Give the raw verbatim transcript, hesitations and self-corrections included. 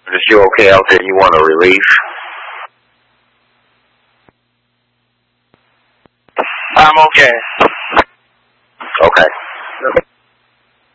Is you okay out there? You want a relief? I'm okay. Okay.